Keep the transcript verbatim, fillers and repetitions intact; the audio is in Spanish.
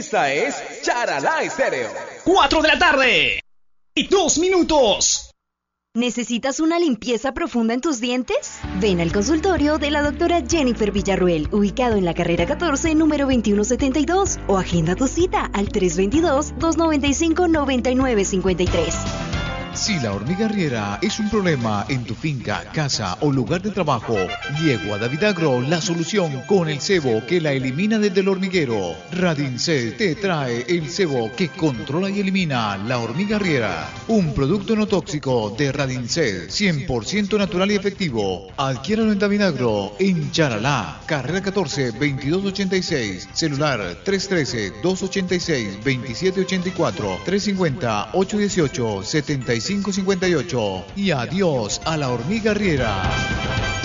Esta es Charalá Estéreo. Cuatro de la tarde y dos minutos. ¿Necesitas una limpieza profunda en tus dientes? Ven al consultorio de la doctora Jennifer Villarruel, ubicado en la carrera catorce, número veintiuno setenta y dos, o agenda tu cita al tres dos dos, dos nueve cinco, nueve nueve cinco tres. Si la hormiga arriera es un problema en tu finca, casa o lugar de trabajo, llegó a David Agro la solución con el cebo que la elimina desde el hormiguero. Radincel te trae el cebo que controla y elimina la hormiga arriera. Un producto no tóxico de Radincel, cien por ciento natural y efectivo. Adquiéralo en David Agro, en Charalá, carrera catorce, veintidós ochenta y seis, celular tres uno tres, dos ocho seis, dos siete ocho cuatro, tres cinco cero, ocho uno ocho, siete cinco cinco ocho y adiós a la hormiga arriera.